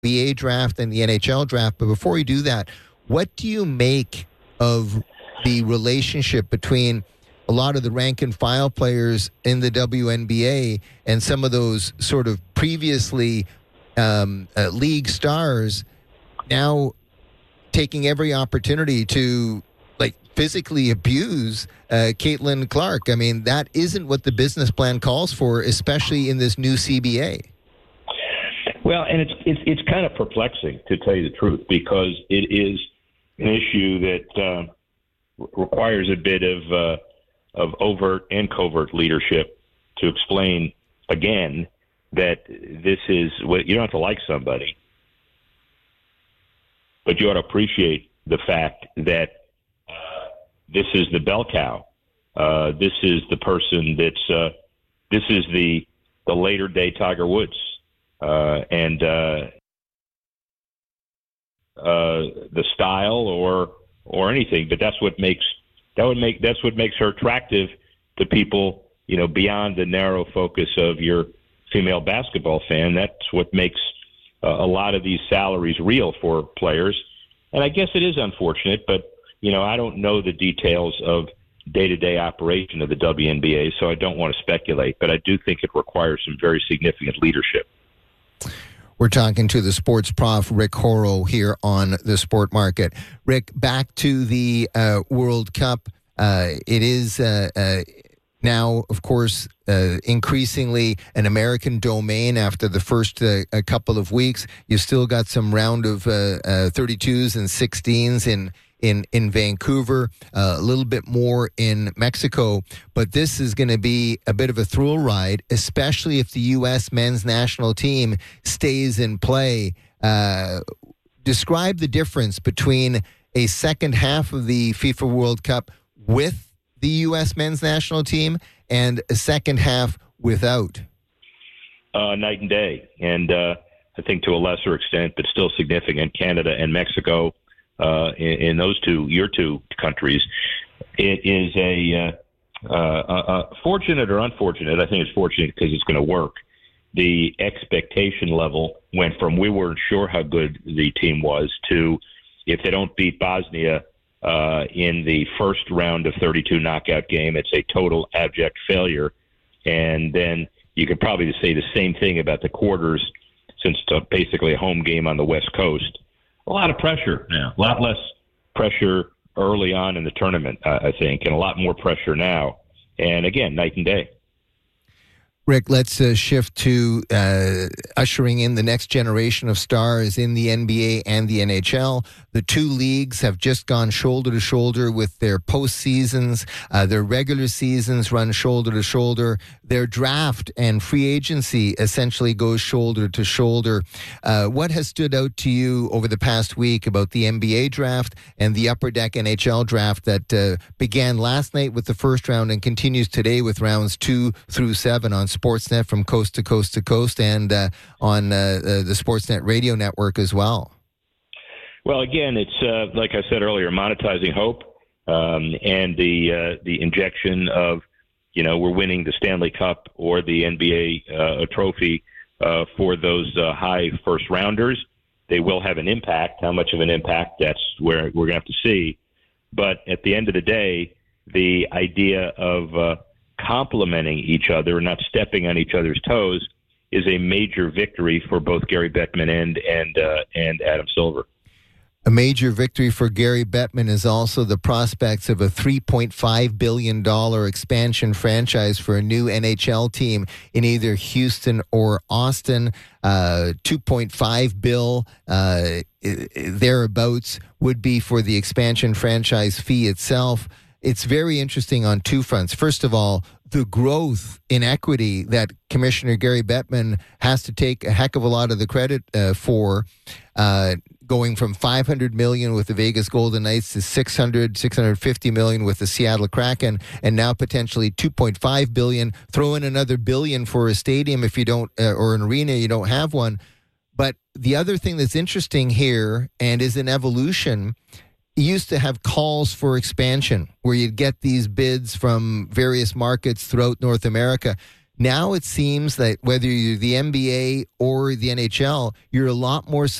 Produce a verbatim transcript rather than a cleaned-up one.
B A draft and the N H L draft. But before we do that, what do you make of the relationship between a lot of the rank and file players in the W N B A and some of those sort of previously um, uh, league stars now taking every opportunity to like physically abuse uh, Caitlin Clark? I mean, that isn't what the business plan calls for, especially in this new C B A. Well, and it's it's it's kind of perplexing, to tell you the truth, because it is an issue that uh, requires a bit of uh, of overt and covert leadership to explain again that this is what you don't have to like somebody, but you ought to appreciate the fact that uh, this is the bell cow. Uh, this is the person that's uh, this is the the later day Tiger Woods. Uh, and uh, uh, the style, or or anything, but that's what makes that would make that's what makes her attractive to people. You know, beyond the narrow focus of your female basketball fan, that's what makes uh, a lot of these salaries real for players. And I guess it is unfortunate, but you know, I don't know the details of day-to-day operation of the W N B A, so I don't want to speculate. But I do think it requires some very significant leadership. We're talking to the sports prof, Rick Horrow, here on the Sport Market. Rick, back to the uh, World Cup. Uh, it is uh, uh, now, of course, uh, increasingly an American domain after the first uh, a couple of weeks. You still got some round of uh, uh, thirty-twos and sixteens in in in Vancouver, uh, a little bit more in Mexico. But this is going to be a bit of a thrill ride, especially if the U S men's national team stays in play. Uh, describe the difference between a second half of the FIFA World Cup with the U S men's national team and a second half without. Uh, night and day. And uh, I think to a lesser extent, but still significant, Canada and Mexico, Uh, in, in those two, your two countries, it is a uh, uh, uh, fortunate or unfortunate. I think it's fortunate because it's going to work. The expectation level went from we weren't sure how good the team was to if they don't beat Bosnia uh, in the first round of thirty-two knockout game, it's a total abject failure. And then you could probably say the same thing about the quarters, since it's basically a home game on the West Coast. A lot of pressure now, a lot less pressure early on in the tournament, uh, I think, and a lot more pressure now. And again, night and day. Rick, let's uh, shift to uh, ushering in the next generation of stars in the N B A and the N H L. The two leagues have just gone shoulder to shoulder with their postseasons. Uh, their regular seasons run shoulder to shoulder. Their draft and free agency essentially goes shoulder to shoulder. Uh, what has stood out to you over the past week about the N B A draft and the Upper Deck N H L draft that uh, began last night with the first round and continues today with rounds two through seven on Sportsnet from coast to coast to coast and uh, on uh, uh, the Sportsnet radio network as well? Well, again, it's uh, like I said earlier, monetizing hope um, and the uh, the injection of, you know, we're winning the Stanley Cup or the N B A uh, trophy uh, for those uh, high first rounders. They will have an impact. How much of an impact, that's where we're going to have to see. But at the end of the day, the idea of uh, complementing each other, not stepping on each other's toes, is a major victory for both Gary Bettman and and uh, and Adam Silver. A major victory for Gary Bettman is also the prospects of a three point five billion dollars expansion franchise for a new N H L team in either Houston or Austin. Uh, two point five bill uh, thereabouts would be for the expansion franchise fee itself. It's very interesting on two fronts. First of all, the growth in equity that Commissioner Gary Bettman has to take a heck of a lot of the credit uh, for, uh, going from five hundred million dollars with the Vegas Golden Knights to six hundred, six hundred fifty million dollars with the Seattle Kraken, and now potentially two point five billion dollars. Throw in another billion for a stadium if you don't, uh, or an arena, you don't have one. But the other thing that's interesting here and is an evolution, used to have calls for expansion where you'd get these bids from various markets throughout North America. Now it seems that whether you're the N B A or the N H L, you're a lot more